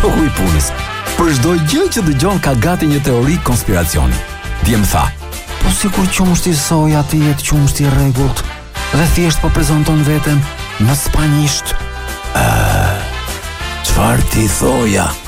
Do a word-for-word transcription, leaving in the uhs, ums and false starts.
Huj punës. Për çdo gjë që dëgjon ka gati një teori konspiracioni. Dje më tha, po sikur qumshti soja ti jetë qumshti i rregullt dhe thjesht po prezanton veten në spanjisht. Ëh, çfarë ti thoja?